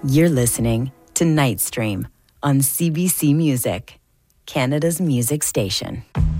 You're listening to Night Stream on CBC Music, Canada's music station.